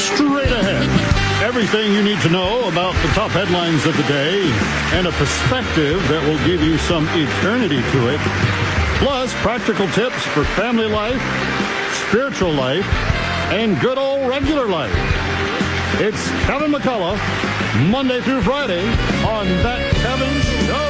straight ahead. Everything you need to know about the top headlines of the day and a perspective that will give you some eternity to it. Plus, practical tips for family life, spiritual life, and good old regular life. It's Kevin McCullough, Monday through Friday on That Kevin Show.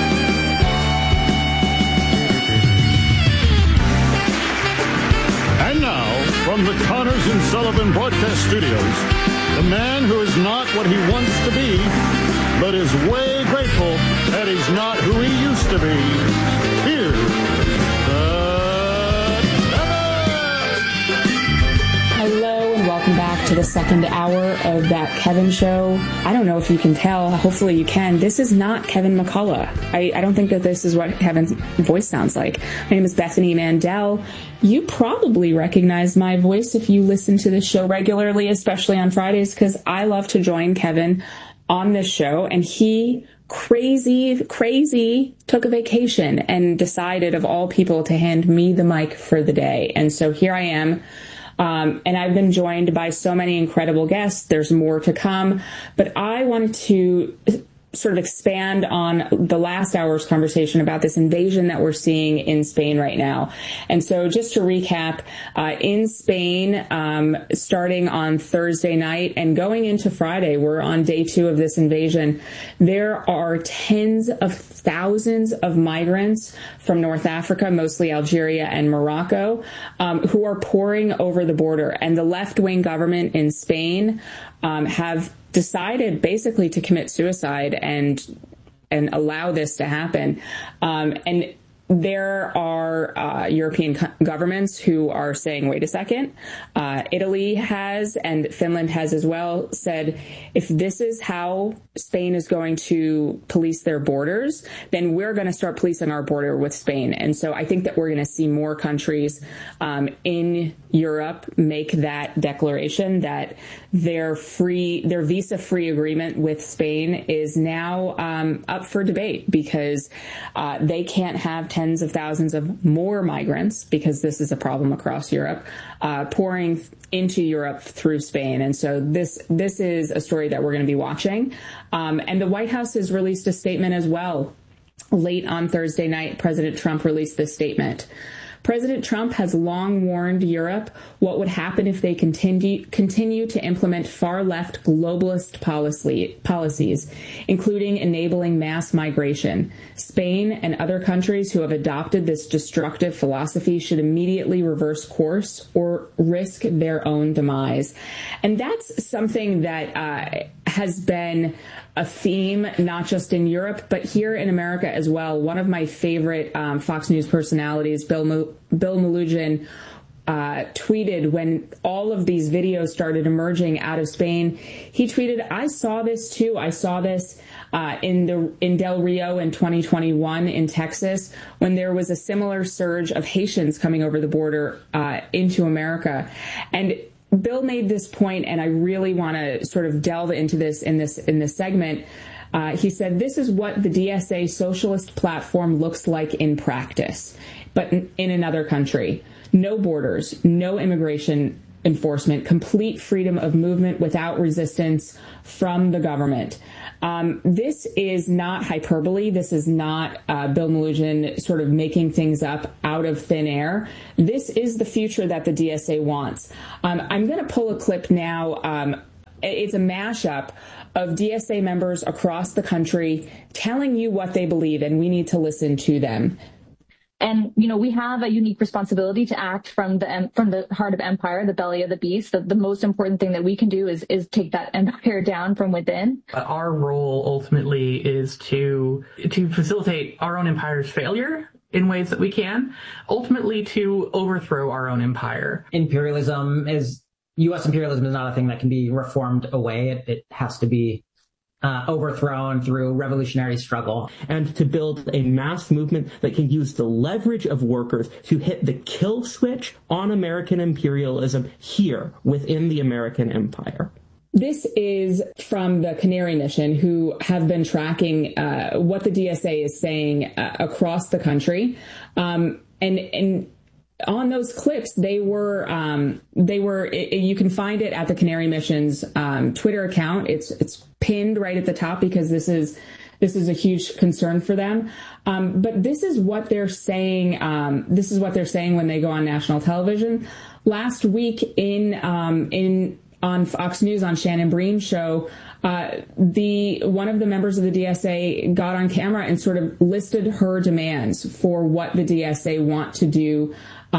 And now, from the Connors and Sullivan Broadcast Studios, the man who is not what he wants to be, but is way grateful that he's not who he used to be. Here's Hello and welcome back to the second hour of That Kevin Show. I don't know if you can tell. Hopefully you can. This is not Kevin McCullough. I don't think that this is what Kevin's voice sounds like. My name is Bethany Mandel. You probably recognize my voice if you listen to this show regularly, especially on Fridays, because I love to join Kevin on this show, and he crazy took a vacation and decided of all people to hand me the mic for the day. And so here I am. And I've been joined by so many incredible guests. There's more to come, but I wanted to sort of expand on the last hour's conversation about this invasion that we're seeing in Spain right now. And so just to recap, in Spain, starting on Thursday night and going into Friday, we're on day 2 of this invasion. There are tens of thousands of migrants from North Africa, mostly Algeria and Morocco, who are pouring over the border. And the left-wing government in Spain have decided basically to commit suicide and allow this to happen. And there are European governments who are saying, wait a second. Italy has, and Finland has as well, said, if this is how Spain is going to police their borders, then we're going to start policing our border with Spain. And so I think that we're going to see more countries in Europe make that declaration that their visa-free agreement with Spain is now up for debate, because they can't have tens of thousands of more migrants, because this is a problem across Europe, pouring into Europe through Spain. And so this is a story that we're going to be watching. And the White House has released a statement as well. Late on Thursday night, President Trump released this statement. President Trump has long warned Europe what would happen if they continue to implement far-left globalist policies, including enabling mass migration. Spain and other countries who have adopted this destructive philosophy should immediately reverse course or risk their own demise. And that's something that has been a theme, not just in Europe, but here in America as well. One of my favorite Fox News personalities, Bill Melugin, tweeted when all of these videos started emerging out of Spain. He tweeted, I saw this too. I saw this in Del Rio in 2021 in Texas, when there was a similar surge of Haitians coming over the border into America. And Bill made this point, and I really want to sort of delve into this in this segment. He said, this is what the DSA socialist platform looks like in practice, but in another country. No borders, no immigration enforcement, complete freedom of movement without resistance from the government. This is not hyperbole. This is not Bill Melugin sort of making things up out of thin air. This is the future that the DSA wants. I'm going to pull a clip now. It's a mashup of DSA members across the country telling you what they believe, and we need to listen to them. And, you know, we have a unique responsibility to act from the heart of empire, the belly of the beast. The most important thing that we can do is take that empire down from within. Our role ultimately is to facilitate our own empire's failure in ways that we can, ultimately to overthrow our own empire. U.S. imperialism is not a thing that can be reformed away. It has to be overthrown through revolutionary struggle. And to build a mass movement that can use the leverage of workers to hit the kill switch on American imperialism here within the American empire. This is from the Canary Mission, who have been tracking what the DSA is saying across the country. And on those clips, they were, you can find it at the Canary Mission's Twitter account. It's pinned right at the top because this is a huge concern for them. But this is what they're saying. This is what they're saying when they go on national television. Last week on Fox News on Shannon Bream's show, one of the members of the DSA got on camera and sort of listed her demands for what the DSA want to do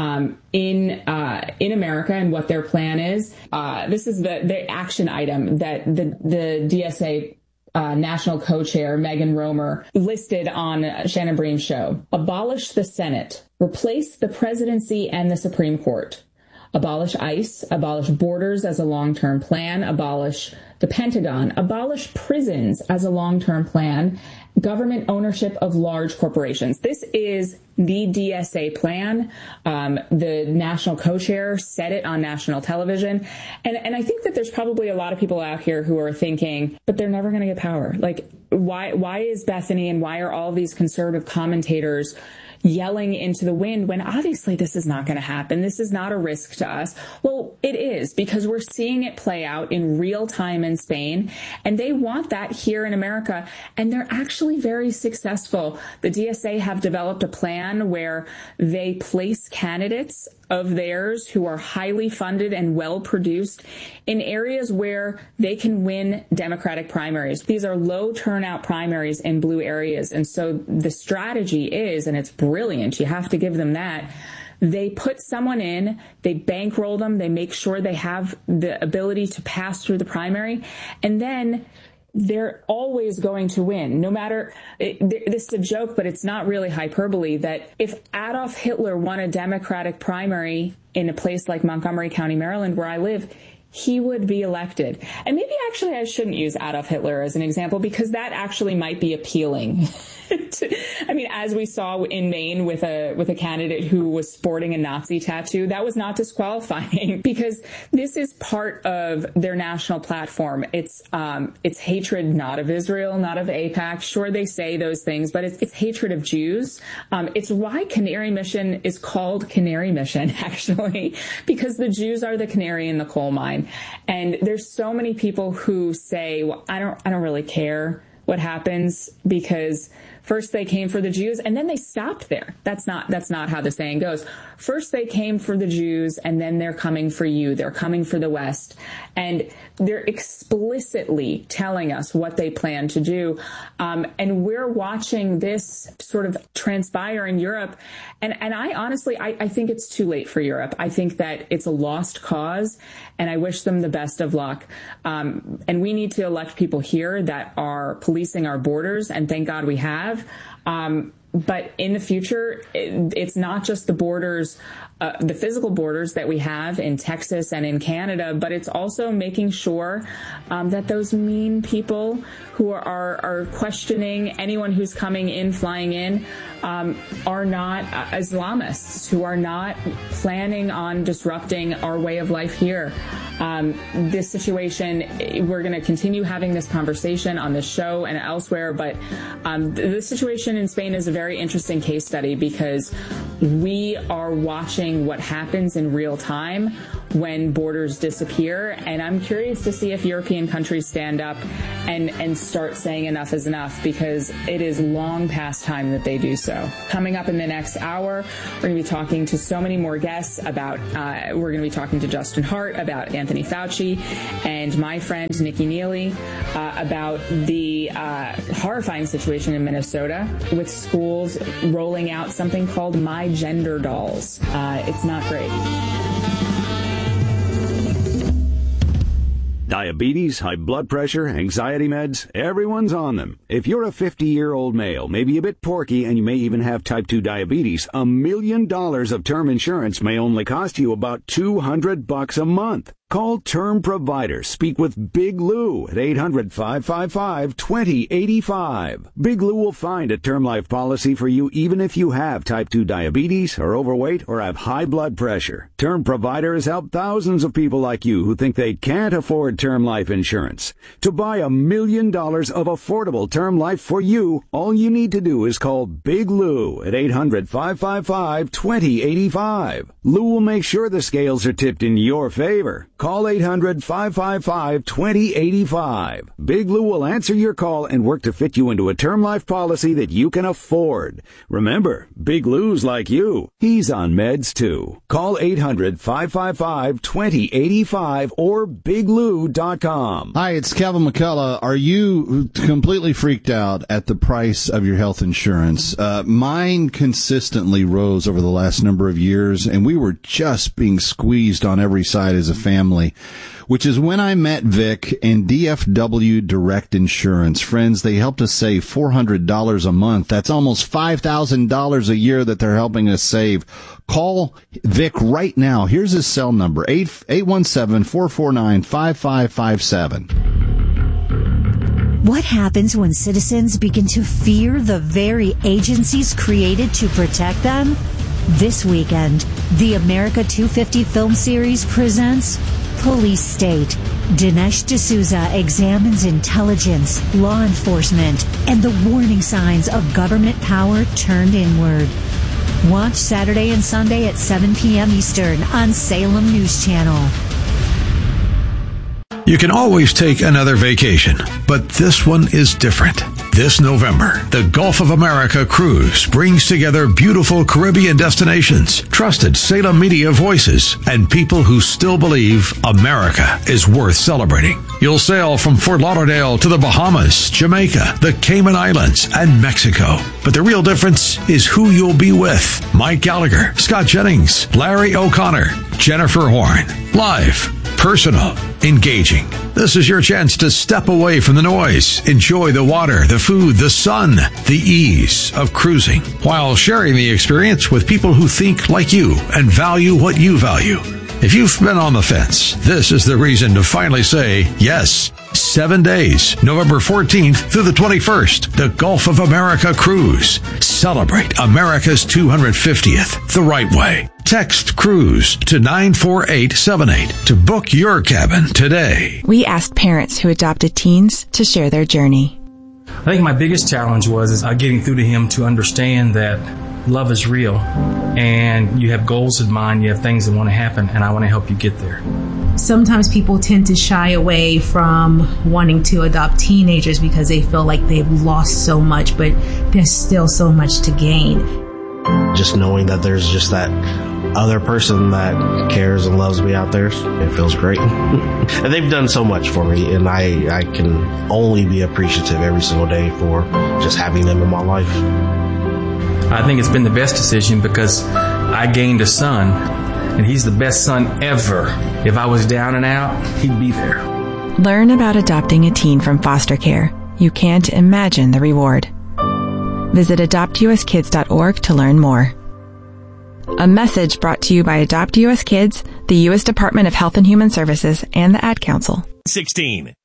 in America and what their plan is. This is the action item that the DSA national co-chair Megan Romer listed on Shannon Bream's show. Abolish the Senate, replace the presidency and the Supreme Court. Abolish ICE, abolish borders as a long-term plan, abolish the Pentagon, abolish prisons as a long-term plan, government ownership of large corporations. This is the DSA plan. The national co-chair said it on national television. And I think that there's probably a lot of people out here who are thinking, but they're never going to get power. Like, why is Bethany and why are all these conservative commentators yelling into the wind when obviously this is not going to happen? This is not a risk to us. Well, it is, because we're seeing it play out in real time in Spain, and they want that here in America, and they're actually very successful. The DSA have developed a plan where they place candidates of theirs who are highly funded and well produced in areas where they can win Democratic primaries. These are low turnout primaries in blue areas. And so the strategy is, and it's brilliant, you have to give them that, they put someone in, they bankroll them, they make sure they have the ability to pass through the primary, and then they're always going to win, no matter, this is a joke, but it's not really hyperbole, that if Adolf Hitler won a Democratic primary in a place like Montgomery County, Maryland, where I live, he would be elected. And maybe actually I shouldn't use Adolf Hitler as an example, because that actually might be appealing. I mean, as we saw in Maine with a candidate who was sporting a Nazi tattoo, that was not disqualifying, because this is part of their national platform. It's hatred not of Israel, not of AIPAC. Sure, they say those things, but it's hatred of Jews. It's why Canary Mission is called Canary Mission, actually, because the Jews are the canary in the coal mine. And there's so many people who say, well, I don't really care what happens, because first they came for the Jews and then they stopped there. That's not how the saying goes. First they came for the Jews and then they're coming for you. They're coming for the West. And they're explicitly telling us what they plan to do. And we're watching this sort of transpire in Europe. And I honestly think it's too late for Europe. I think that it's a lost cause, and I wish them the best of luck. And we need to elect people here that are policing our borders, and thank God we have. But in the future, it's not just the borders, the physical borders that we have in Texas and in Canada, but it's also making sure that those mean people who are questioning anyone who's coming in, flying in, are not Islamists, who are not planning on disrupting our way of life here. This situation, we're going to continue having this conversation on this show and elsewhere, but the situation in Spain is a very interesting case study, because we are watching what happens in real time when borders disappear, and I'm curious to see if European countries stand up and start saying enough is enough, because it is long past time that they do so. Coming up in the next hour, we're going to be talking to so many more guests about, we're going to be talking to Justin Hart about Anthony Fauci, and my friend Nikki Neely about the horrifying situation in Minnesota with schools rolling out something called My Gender Dolls. It's not great. Diabetes, high blood pressure, anxiety meds, everyone's on them. If you're a 50-year-old male, maybe a bit porky, and you may even have type 2 diabetes, $1 million of term insurance may only cost you about $200 a month. Call Term Provider. Speak with Big Lou at 800-555-2085. Big Lou will find a term life policy for you even if you have type 2 diabetes, are overweight, or have high blood pressure. Term Provider has helped thousands of people like you who think they can't afford term life insurance. To buy $1 million of affordable term life for you, all you need to do is call Big Lou at 800-555-2085. Lou will make sure the scales are tipped in your favor. Call 800-555-2085. Big Lou will answer your call and work to fit you into a term life policy that you can afford. Remember, Big Lou's like you. He's on meds too. Call 800-555-2085 or biglou.com. Hi, it's Kevin McCullough. Are you completely freaked out at the price of your health insurance? Mine consistently rose over the last number of years, and we were just being squeezed on every side as a family, which is when I met Vic and DFW Direct Insurance. Friends, they helped us save $400 a month. That's almost $5,000 a year that they're helping us save. Call Vic right now. Here's his cell number, 817-449-5557. What happens when citizens begin to fear the very agencies created to protect them? This weekend, the America 250 film series presents Police State. Dinesh D'Souza examines intelligence, law enforcement, and the warning signs of government power turned inward. Watch Saturday and Sunday at 7 p.m. Eastern on Salem News Channel. You can always take another vacation, but this one is different. This November, the Gulf of America Cruise brings together beautiful Caribbean destinations, trusted Salem media voices, and people who still believe America is worth celebrating. You'll sail from Fort Lauderdale to the Bahamas, Jamaica, the Cayman Islands, and Mexico. But the real difference is who you'll be with. Mike Gallagher, Scott Jennings, Larry O'Connor, Jennifer Horn. Live, personal, engaging. This is your chance to step away from the noise, enjoy the water, the food, the sun, the ease of cruising, while sharing the experience with people who think like you and value what you value. If you've been on the fence, this is the reason to finally say yes. 7 days, November 14th through the 21st, the Gulf of America Cruise. Celebrate America's 250th the right way. Text CRUISE to 94878 to book your cabin today. We asked parents who adopted teens to share their journey. I think my biggest challenge was getting through to him to understand that love is real and you have goals in mind, you have things that want to happen, and I want to help you get there. Sometimes people tend to shy away from wanting to adopt teenagers because they feel like they've lost so much, but there's still so much to gain. Just knowing that there's just that other person that cares and loves me out there, it feels great. And they've done so much for me, and I can only be appreciative every single day for just having them in my life. I think it's been the best decision because I gained a son, and he's the best son ever. If I was down and out, he'd be there. Learn about adopting a teen from foster care. You can't imagine the reward. Visit adoptuskids.org to learn more. A message brought to you by Adopt US Kids, the U.S. Department of Health and Human Services, and the Ad Council. 16.